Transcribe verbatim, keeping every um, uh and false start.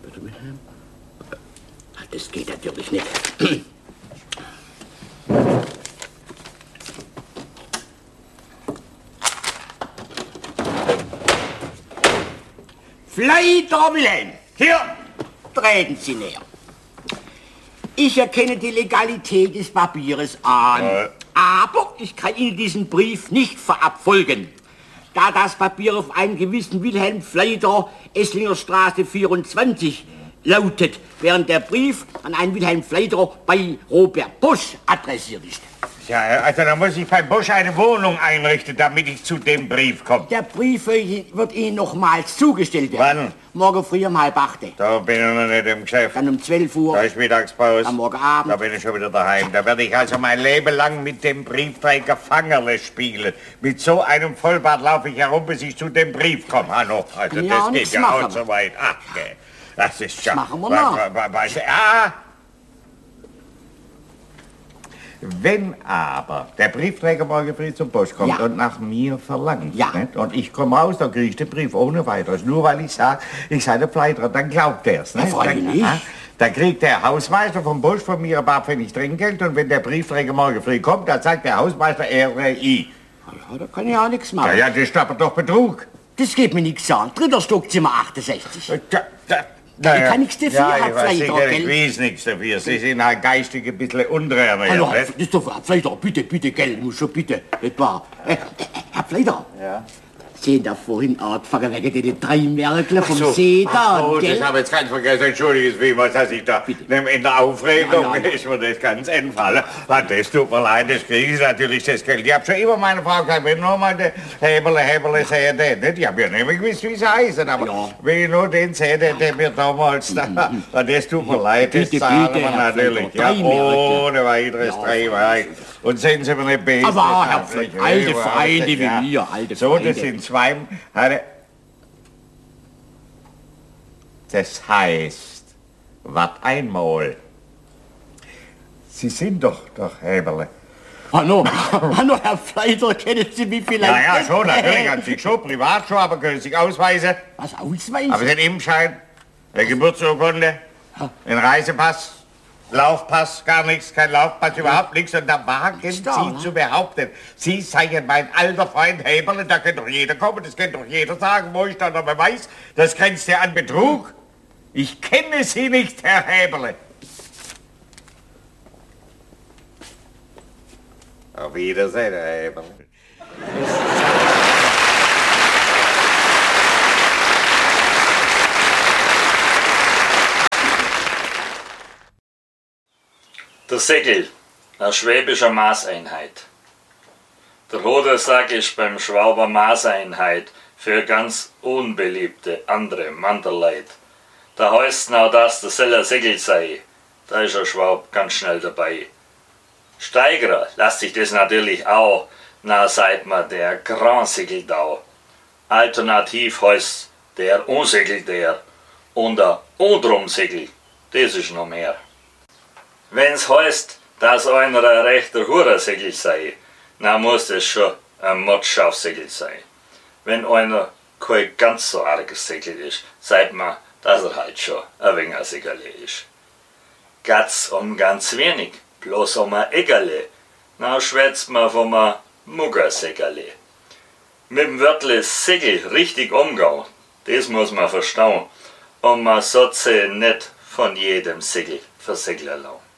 Das geht natürlich nicht. Fleiter Wilhelm, hier, treten Sie näher. Ich erkenne die Legalität des Papiers an, äh. aber ich kann Ihnen diesen Brief nicht verabfolgen, da das Papier auf einen gewissen Wilhelm Fleiter, Esslinger Straße vierundzwanzig, lautet, während der Brief an einen Wilhelm Fleiter bei Robert Bosch adressiert ist. Ja, also da muss ich beim Bosch eine Wohnung einrichten, damit ich zu dem Brief komme. Der Brief wird Ihnen nochmals zugestellt werden. Wann? Morgen früh um halb acht. Da bin ich noch nicht im Geschäft. Dann um zwölf Uhr. Da ist Mittagspause. Am Morgen Abend. Da bin ich schon wieder daheim. Da werde ich also mein Leben lang mit dem Briefträger Fangerle spielen. Mit so einem Vollbart laufe ich herum, bis ich zu dem Brief komme. Hallo, also ja, das geht ja auch so weit. Ach, nee. Das ist schon... Das machen wir noch. Ah! Wenn aber der Briefträger morgen früh zum Post kommt ja. und nach mir verlangt, ja. nicht? Und ich komme raus, dann kriege ich den Brief ohne weiteres. Nur weil ich sage, ich sei der Pleiterer, dann glaubt er es. Freilich. Dann, dann kriegt der Hausmeister vom Post von mir ein paar Pfennig Trinkgeld und wenn der Briefträger morgen früh kommt, dann sagt der Hausmeister, er sei ich. Ja, da kann ich auch nichts machen. Ja, ja, das ist aber doch Betrug. Das geht mir nichts an. Dritter Stockzimmer achtundsechzig. Da, da. Naja. Ich kann nichts dafür, ja, Herr Fleiter, ich weiß nichts dafür. Sie sind halt geistig ein bisschen unterernährt. Hallo, Herr Fleiter, bitte, bitte, gell, muss schon bitte, nicht wahr? Äh, Herr Fleiter, ja. Sehen da vorhin angefangen wegen den drei Märkle vom so. See da, oh, gell? Das habe ich jetzt ganz vergessen, entschuldigen Sie, was dass ich da in der Aufregung ja, ja, ja. ist mir das ganz entfallen. Das tut mir leid, das kriege ich natürlich, das Geld. Ich habe schon immer meine Frau gesagt, wenn nur mal der Hebele, Hebele sehe, den nicht. Ich habe ja nicht mehr gewusst, wie sie heißen, aber ja. wenn ich nur den sehe, der, der mir damals da, das tut mir leid, das zahlen wir natürlich. Ja, ohne weiteres ja, drei Und sehen Sie mir nicht besser. Aber Herr Fleiter, alte Freunde wie ja. mir, alte so, Freunde. Das sind zwei... Das heißt, wat einmal. Sie sind doch, doch Heberle. Hallo, hallo, Herr Fleiter, kennen Sie mich vielleicht? Ja, ja, schon, natürlich, an sich schon, privat schon, aber können Sie sich ausweisen? Was, ausweisen? Aber den Impfschein, der Geburtsurkunde, den Reisepass, Laufpass, gar nichts, kein Laufpass, überhaupt nichts. Und da wagen Sie da, zu behaupten, Sie seien mein alter Freund Heberle, da kann doch jeder kommen, das kann doch jeder sagen, wo ich da noch mal weiß, das grenzt ja an Betrug. Ich kenne Sie nicht, Herr Heberle. Auf Wiedersehen, Herr Heberle. Der Segel, eine schwäbische Maßeinheit. Der Hodensack ist beim Schwaber Maßeinheit für ganz unbeliebte andere Manderleid. Da heißt noch, dass der Seller Segel sei. Da ist der Schwab ganz schnell dabei. Steigerer lässt sich das natürlich auch, na sagt man der Grand Segeldau. Alternativ heißt der Unsegel der und der Undrumsegel, das ist noch mehr. Wenn's heißt, dass einer ein rechter Hurersegel sei, dann muss es schon ein Mordschafsegel sein. Wenn einer kein ganz so arges Segel ist, sagt man, dass er halt schon ein wenig ein Segele ist. Geht's um ganz wenig, bloß um ein Eggerle, dann schwätzt man von einem Muggersegele. Mit dem Wörtle Segel richtig umgehen, das muss man verstehen, und man sollte sich nicht von jedem Segel versegeln lassen.